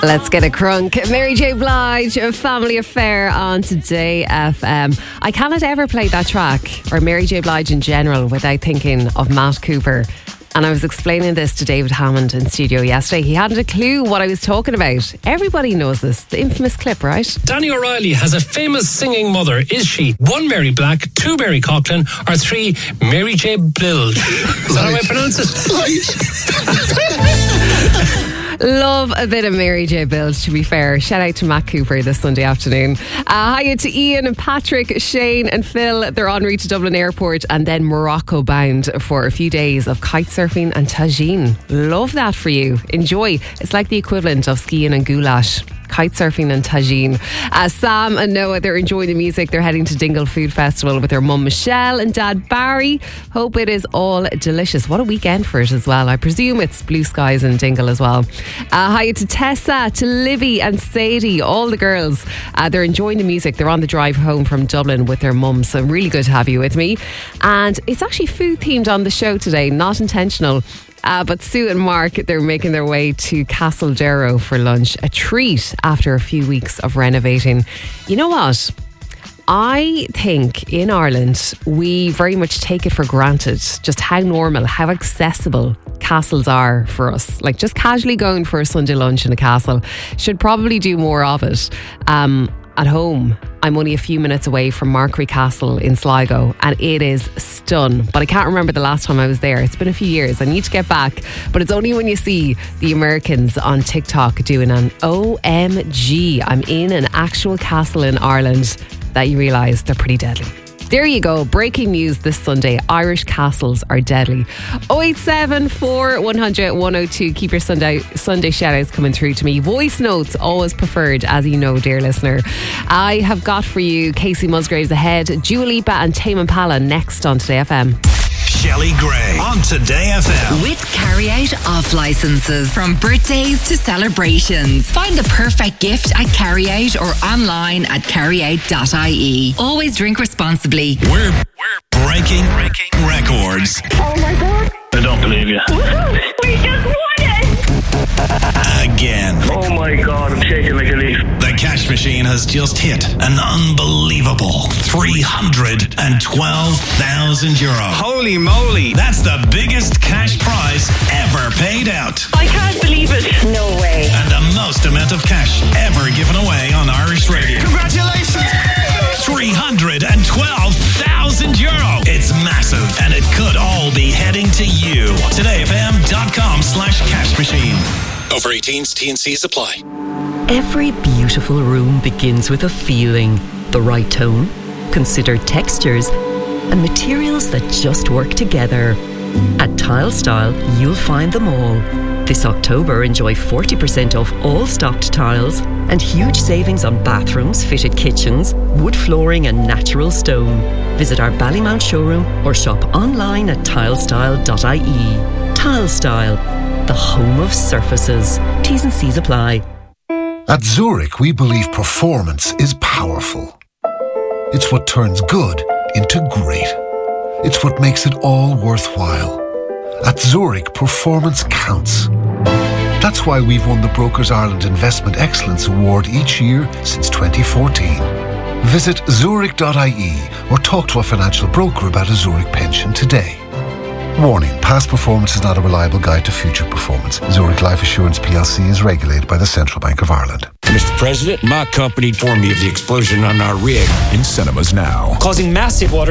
Let's get a crunk. Mary J. Blige, A Family Affair on Today FM. I cannot ever play that track, or Mary J. Blige in general, without thinking of Matt Cooper. And I was explaining this to David Hammond in studio yesterday. He hadn't a clue what I was talking about. Everybody knows this, the infamous clip, right? Danny O'Reilly has a famous singing mother. Is she 1 Mary Black, 2 Mary Coughlin, or 3 Mary J. Blige? Is that how I pronounce it? Love a bit of Mary J. Blige, to be fair. Shout out to Matt Cooper this Sunday afternoon. Hiya to Ian and Patrick, Shane and Phil. They're en route to Dublin Airport and then Morocco bound for a few days of kite surfing and tagine. Love that for you. Enjoy. It's like the equivalent of skiing and goulash. Kite surfing and tagine. Sam and Noah, they're enjoying the music. They're heading to Dingle Food Festival with their mum Michelle and dad Barry. Hope it is all delicious. What a weekend for it as well. I presume it's blue skies in Dingle as well. Hiya to Tessa, to Livy and Sadie, all the girls. They're enjoying the music. They're on the drive home from Dublin with their mums. So really good to have you with me. And it's actually food themed on the show today, not intentional. But Sue and Mark, they're making their way to Castle Darrow for lunch. A treat after a few weeks of renovating. You know what? I think in Ireland, we very much take it for granted just how normal, how accessible castles are for us. Like just casually going for a Sunday lunch in a castle. Should probably do more of it. At home, I'm only a few minutes away from Markery Castle in Sligo and it is stun. But I can't remember the last time I was there. It's been a few years. I need to get back. But it's only when you see the Americans on TikTok doing an OMG, I'm in an actual castle in Ireland, that you realise they're pretty deadly. There you go. Breaking news this Sunday. Irish castles are deadly. 087 100 102. Keep your Sunday shout outs coming through to me. Voice notes always preferred, as you know, dear listener. I have got for you Casey Musgraves ahead, Dua Lipa and Tame Impala next on Today FM. Shelley Gray on Today FM. With carry-out off licenses. From birthdays to celebrations. Find the perfect gift at carry-out or online at carryout.ie. Always drink responsibly. We're breaking records. Oh my God. I don't believe you. We just won it. Again. Oh my God, I'm shaking like a leaf. The cash machine has just hit an unbelievable €312,000. Holy moly. That's the biggest cash prize ever paid out. I can't believe it. No way. And the most amount of cash ever given away on Irish radio. Congratulations. €312,000. It's massive and it could all be heading to you. TodayFM.com/cash machine. Over 18s, T&Cs apply. Every beautiful room begins with a feeling, the right tone, considered textures, and materials that just work together. At Tile Style, you'll find them all. This October, enjoy 40% off all stocked tiles and huge savings on bathrooms, fitted kitchens, wood flooring and natural stone. Visit our Ballymount showroom or shop online at tilestyle.ie. Tile Style, the home of surfaces. T's and C's apply. At Zurich, we believe performance is powerful. It's what turns good into great. It's what makes it all worthwhile. At Zurich, performance counts. That's why we've won the Brokers Ireland Investment Excellence Award each year since 2014. Visit zurich.ie or talk to a financial broker about a Zurich pension today. Warning, past performance is not a reliable guide to future performance. Zurich Life Assurance plc is regulated by the Central Bank of Ireland. Mr. President, my company informed me of the explosion on our rig. In cinemas now. Causing massive water